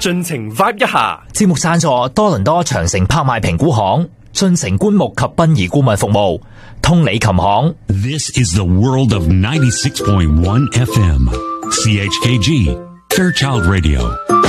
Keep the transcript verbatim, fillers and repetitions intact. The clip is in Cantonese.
盡情 vibe 一下。 節目贊助多倫多長城拍賣評估行、進城棺木及殯儀顧問服務、通理琴行。 This is the world of ninety-six point one F M. C H K G, Fairchild Radio.